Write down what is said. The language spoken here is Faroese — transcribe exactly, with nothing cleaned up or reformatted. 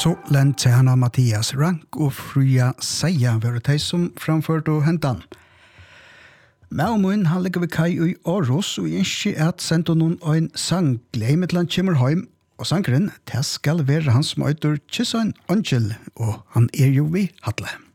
Så Lantana Mattias Rank og Fria Seia var det som framførte hentan. Maumun han ligger ved kai i Aarhus og ikke at sendte noen en sang Gleimet land kommer heim og sangren det skal være hans møter Kyssan Angel og han er jo vi Hatle.